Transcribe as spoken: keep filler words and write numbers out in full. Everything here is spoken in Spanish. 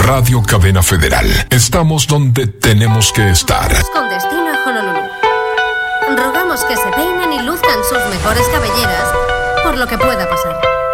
Radio Cadena Federal. Estamos donde tenemos que estar. Con destino a Honolulu. Rogamos que se peinen y luzcan sus mejores cabelleras por lo que pueda pasar.